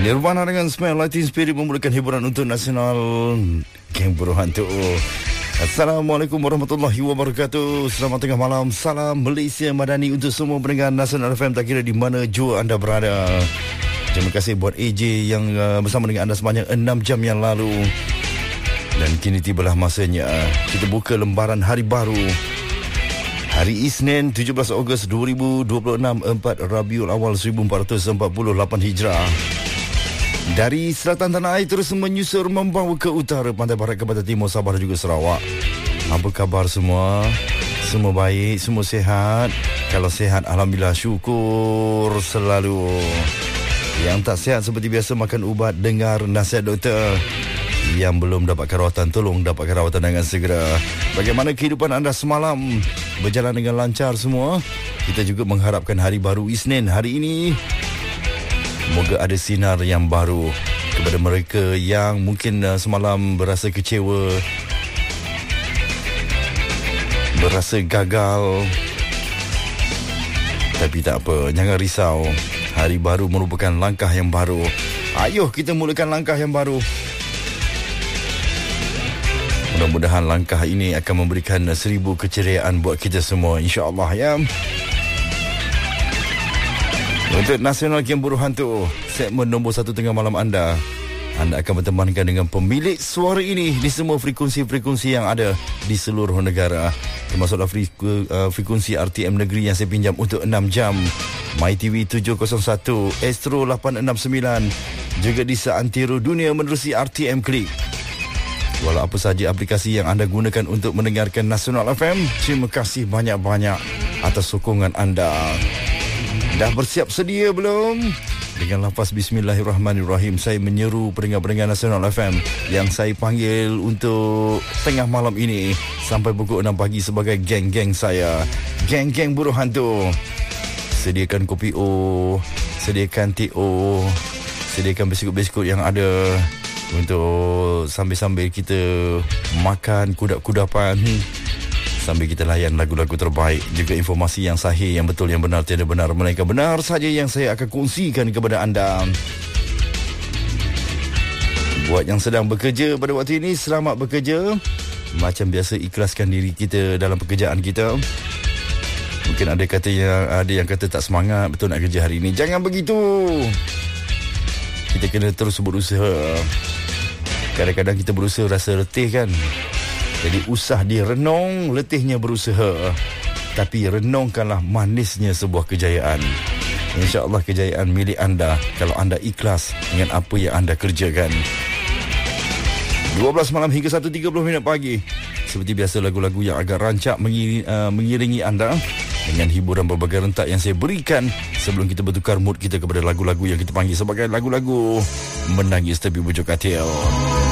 Nirvana dengan Smell Lighting Spirit memulakan hiburan untuk nasional Geng Buruh Hantu. Assalamualaikum warahmatullahi wabarakatuh. Selamat tengah malam. Salam Malaysia Madani untuk semua pendengar Nasional FM tak kira di mana jua anda berada. Terima kasih buat AJ yang bersama dengan anda sepanjang 6 jam yang lalu. Dan kini tibalah masanya kita buka lembaran hari baru. Hari Isnin 17 Ogos 2026, 4 Rabiul Awal 1448 Hijrah. Dari selatan tanah air terus menyusur membawa ke utara, pantai barat ke pantai timur, Sabah dan juga Sarawak. Apa khabar semua? Semua baik, semua sihat? Kalau sihat, alhamdulillah, syukur selalu. Yang tak sihat seperti biasa makan ubat, dengar nasihat doktor. Yang belum dapatkan rawatan, tolong dapatkan rawatan dengan segera. Bagaimana kehidupan anda semalam? Berjalan dengan lancar semua? Kita juga mengharapkan hari baru Isnin hari ini moga ada sinar yang baru kepada mereka yang mungkin semalam berasa kecewa, berasa gagal. Tapi tak apa, jangan risau. Hari baru merupakan langkah yang baru. Ayuh kita mulakan langkah yang baru. Mudah-mudahan langkah ini akan memberikan 1000 keceriaan buat kita semua, insya-Allah ya. Untuk Nasional Geng Buruh Hantu, segmen nombor 1 tengah malam anda akan bertemankan dengan pemilik suara ini di semua frekuensi-frekuensi yang ada di seluruh negara, termasuklah frekuensi RTM Negeri yang saya pinjam untuk 6 jam, MyTV 701, Astro 869, juga di seantero dunia menerusi RTM Klik. Walau apa saja aplikasi yang anda gunakan untuk mendengarkan Nasional FM, terima kasih banyak-banyak atas sokongan anda. Dah bersiap sedia belum? Dengan lafaz Bismillahirrahmanirrahim, saya menyeru pendengar-pendengar Nasional FM yang saya panggil untuk tengah malam ini sampai pukul 6 pagi sebagai geng-geng saya, geng-geng Buruh Hantu. Sediakan kopi O, sediakan teh O, sediakan biskut-biskut yang ada untuk sambil-sambil kita makan kudap-kudapan, sambil kita layan lagu-lagu terbaik, juga informasi yang sahih, yang betul, yang benar, tiada benar, melainkan benar saja yang saya akan kongsikan kepada anda. Buat yang sedang bekerja pada waktu ini, selamat bekerja. Macam biasa, ikhlaskan diri kita dalam pekerjaan kita. Mungkin ada yang kata tak semangat betul nak kerja hari ini. Jangan begitu. Kita kena terus berusaha. Kadang-kadang kita berusaha rasa letih kan. Jadi usah direnung letihnya berusaha, tapi renungkanlah manisnya sebuah kejayaan. InsyaAllah kejayaan milik anda kalau anda ikhlas dengan apa yang anda kerjakan. 12 malam hingga 1.30 pagi. Seperti biasa, lagu-lagu yang agak rancak mengiringi anda dengan hiburan berbagai rentak yang saya berikan sebelum kita bertukar mood kita kepada lagu-lagu yang kita panggil sebagai lagu-lagu menangis tepi bujur katil.